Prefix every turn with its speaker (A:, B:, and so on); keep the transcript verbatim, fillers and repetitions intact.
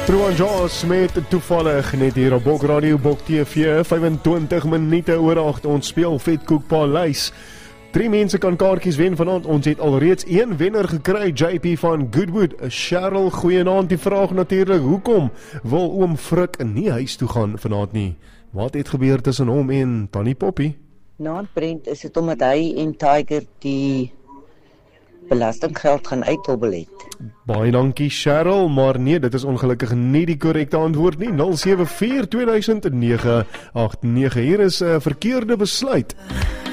A: Truan Jones met toevallig net hier op Bok Radio, Bok T V, vyfentwintig minute oor agt, ons speel Vetkoek Paleis. Drie mense kan kaartjies wen vanaand, ons het alreeds een wenner gekry, J P van Goodwood. Cheryl, goeienaand, die vraag natuurlik, hoekom wil oom Frik nie huis toe gaan vanaand nie? Wat het gebeur tussen hom en Tannie Poppy?
B: Naand Brent, is het omdat hy en Tiger die belastinggeld gaan uithobbel het.
A: Baie dankie Cheryl, maar nee, dit is ongelukkig nie die korrekte antwoord nie. nul sewe vier twee duisend nege agt nege, hier is 'n uh, verkeerde besluit.